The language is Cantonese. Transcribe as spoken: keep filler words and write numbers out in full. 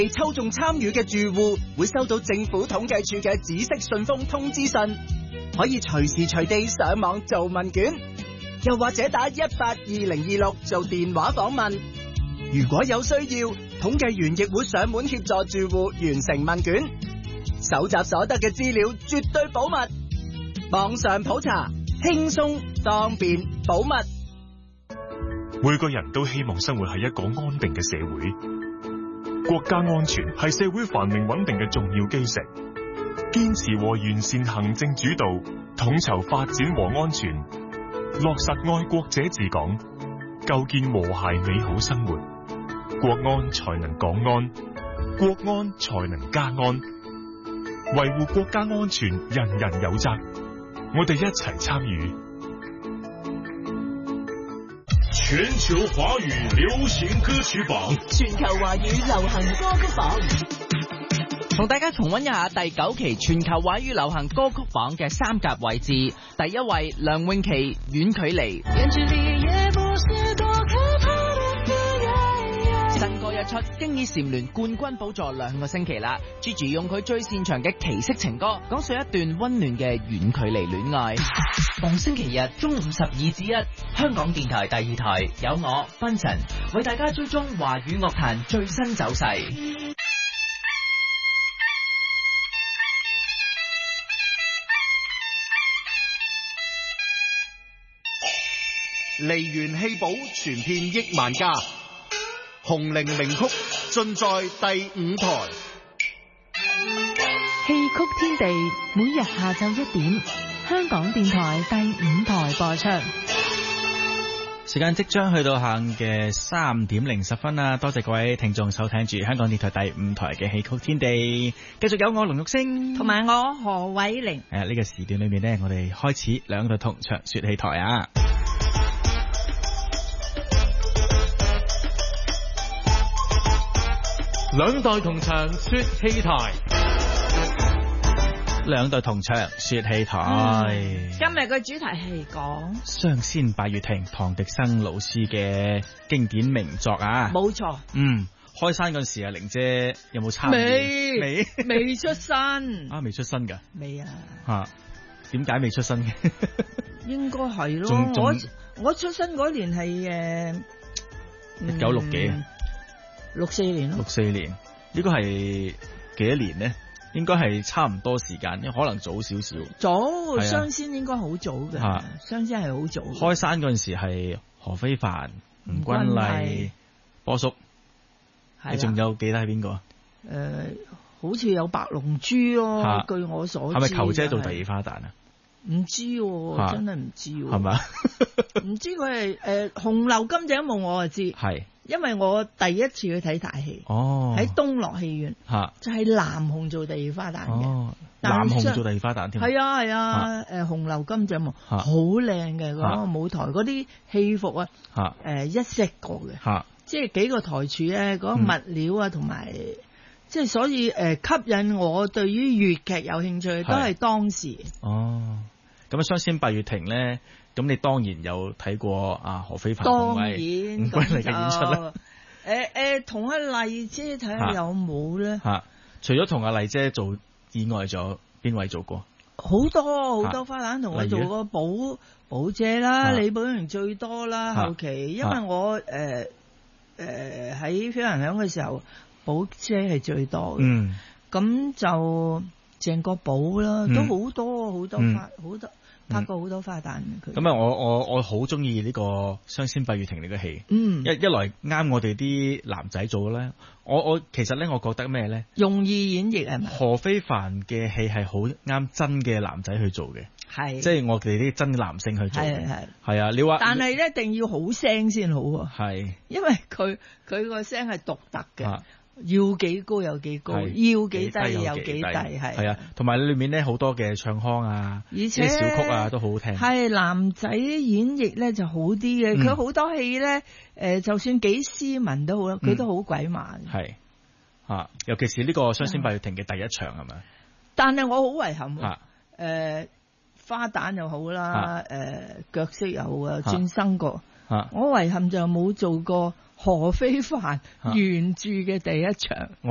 被抽中參與嘅住戶會收到政府統計處嘅紫色信封通知信，可以隨時隨地上網做問卷，又或者打一八二零二六做電話訪問。如果有需要，統計員亦會上門協助住戶完成問卷。搜集所得嘅資料絕對保密，網上普查輕鬆方便保密。 每個人都希望生活喺一個安定嘅社會。國家安全係社會繁榮穩定嘅重要基石，堅持和完善行政主導，統籌發展和安全，落實愛國者治港，構建和諧美好生活，國安才能港安，國安才能家安。維護國家安全，人人有責，我哋一齊參與。 全球華語流行歌曲榜， 全球華語流行歌曲榜，同大家重溫一下第九期全球華語流行歌曲榜嘅三甲位置。第一位梁詠琪《遠距離》，新歌一出，經已蟬聯冠軍寶座兩個星期啦。Gigi 用佢最擅長嘅奇色情歌，講述一段溫暖嘅遠距離戀愛。逢星期日中午十二至一，香港電台第二台有我賓晨為大家追蹤華語樂壇最新走勢。 梨園戲寶傳遍億萬家，紅伶名曲盡在第五台。 戲曲天地每日下晝一點，香港電台第五台播出。 時間即將去到下午嘅三點零十分啦，多謝各位聽眾收聽住香港電台第五台嘅戲曲天地，繼續有我龍玉星同埋我何偉玲。 誒，呢個時段裏面呢，我哋開始兩台同場說戲台啊。 兩代同場說戲台， 兩代同場說戲台。 嗯、今日個主題係講雙仙拜月亭，唐滌生老師嘅經典名作啊。 冇錯。 嗯，開山嗰時啊，玲姐有冇參與？ 未未未出身啊？未出身噶？ 未啊？ 吓？點解未出身嘅？ 應該係咯。我我出生嗰年係誒一九六幾。 六四年咯， 六四年呢個係幾多年呢？應該係差唔多時間，因為可能早少少。 早，雙仙應該好早嘅，雙仙係好早。 開山嗰陣時係何非凡、吳君麗、波叔，你仲有記得係邊個啊？ 誒、呃，好似有白龍珠咯、啊，據我所知。 係咪球姐做第二花旦啊？ 唔知、啊，真係唔知。係咪？ 唔知佢係誒《紅樓金井夢》，我就知。係。因為我第一次去睇大戲，哦，喺東樂戲院，吓就係南紅做第二花旦嘅，哦，南紅做第二花旦添，係啊係啊，誒《紅樓金井夢》好靚嘅嗰個舞台，嗰啲戲服啊，誒、呃、一 set 過嘅，吓即係幾個台柱咧，嗰、那個物料啊同埋，即係所以誒、呃、吸引我對於粵劇有興趣都係當時。哦， 咁啊雙仙拜月亭咧。咁你當然有睇過啊何非凡同埋吳君麗嘅演出啦。 誒誒，同阿麗姐睇下有冇咧？吓、啊， 除咗同阿麗姐做以外，仲有邊位做過？ 好多好多花旦同我做過寶寶姐啦，李寶玲最多啦。後期因為我誒誒喺飛行響嘅時候，寶姐係最多嘅。嗯，咁就鄭國寶啦，都好多好多花好多。拍過好多花旦佢。咁啊，我我我好中意呢個雙仙拜月亭呢個戲。嗯，一一來啱我哋啲男仔做咧。我我其實咧，我覺得咩咧？ 容易演繹係咪？ 何非凡嘅戲係好啱真嘅男仔去做嘅。係。即係我哋啲真男性去做。係係。係啊，你話。 但係一定要好聲先好啊。 係。因為佢佢個聲係獨特嘅。啊要幾高有幾高，要幾低有幾低，係係啊，同埋裏面咧好多嘅唱腔啊，而且小曲啊都好好聽。 係男仔演繹咧就好啲嘅，佢、嗯、好多戲咧，誒、呃，就算幾斯文都好啦，佢都好鬼慢。係、 嗯、啊，尤其是呢個雙仙拜月亭嘅第一場係咪？ 但係我好遺憾，誒、啊呃，花旦又好啦，誒、呃，腳色又好啊，轉生過，啊、我遺憾就冇做過何非凡原著嘅第一場。